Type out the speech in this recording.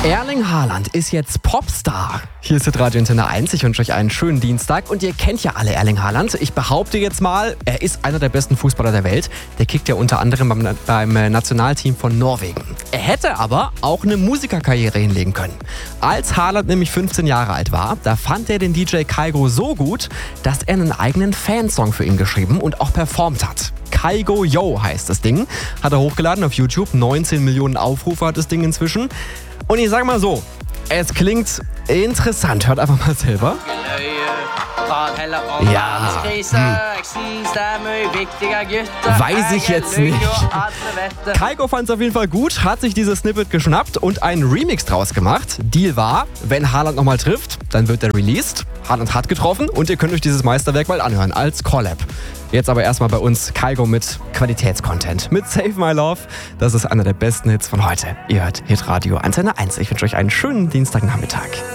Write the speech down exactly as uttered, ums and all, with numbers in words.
Erling Haaland ist jetzt Popstar. Hier ist Radio Antenne eins. Ich wünsche euch einen schönen Dienstag. Und ihr kennt ja alle Erling Haaland. Ich behaupte jetzt mal, er ist einer der besten Fußballer der Welt. Der kickt ja unter anderem beim, beim Nationalteam von Norwegen. Er hätte aber auch eine Musikerkarriere hinlegen können. Als Haaland nämlich fünfzehn Jahre alt war, da fand er den D J Kygo so gut, dass er einen eigenen Fansong für ihn geschrieben und auch performt hat. Kygo Yo heißt das Ding. Hat er hochgeladen auf YouTube. neunzehn Millionen Aufrufe hat das Ding inzwischen. Und ich sag mal so, es klingt interessant. Hört einfach mal selber. Ja, hm. Weiß ich jetzt nicht. Kygo fand es auf jeden Fall gut, hat sich dieses Snippet geschnappt und einen Remix draus gemacht. Deal war, wenn Haaland nochmal trifft, dann wird er released. Haaland hat getroffen und ihr könnt euch dieses Meisterwerk mal anhören als Collab. Jetzt aber erstmal bei uns Kygo mit Qualitätscontent. Mit Save My Love. Das ist einer der besten Hits von heute. Ihr hört Hitradio Antenne eins. Ich wünsche euch einen schönen Dienstagnachmittag.